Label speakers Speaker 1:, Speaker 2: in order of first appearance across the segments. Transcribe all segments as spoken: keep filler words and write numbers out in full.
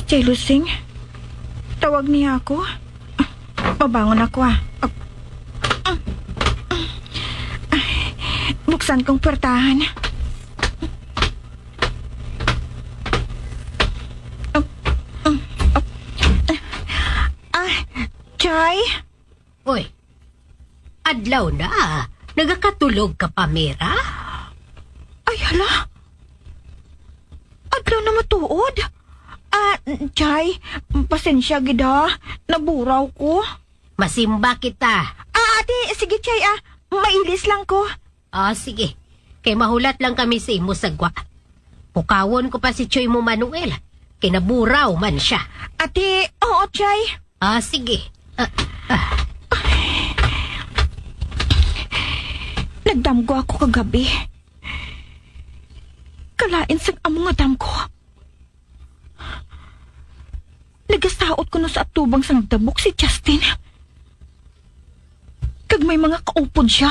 Speaker 1: Chay Lusing, tawag niya ako. Babangon ako ah. Buksan kong puwertahan. Ah, Chay?
Speaker 2: Uy, adlaw na. Nagakatulog ka pa, Mira?
Speaker 1: Ay, hala. Adlaw na matuod. Ah, Chay, pasensya gida. Naburaw ko.
Speaker 2: Masimba kita.
Speaker 1: Ah, ate, sige Chay ah. Mailis lang ko.
Speaker 2: Ah, sige. Kay mahulat lang kami sa imo sagwa. Pukawon ko pa si Choy mo Manuel. Kinaburaw man siya.
Speaker 1: Ate, oo Chay.
Speaker 2: Ah, sige. Ah, ah.
Speaker 1: Nagdamgo ako kagabi. Kalain sa among nga dam ko. Nagasaot ko no sa atubang sang dabok si Justin. Kag may mga kaupod siya.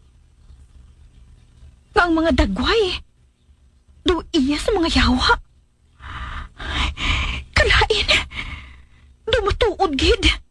Speaker 1: Nga ang mga dagway. Daw iya sa mga yawa. Kalain. Daw matuod gid.